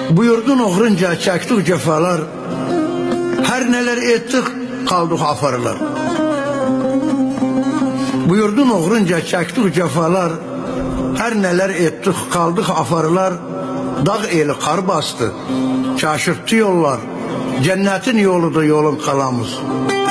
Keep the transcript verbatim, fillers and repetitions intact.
Buyurdun oğrunca çektik cefalar, her neler ettik kaldık afarlar. Buyurdun oğrunca çektik cefalar, her neler ettik kaldık afarlar. Dağ eli kar bastı, şaşırttı yollar, cennetin yoludur yolun kalamız.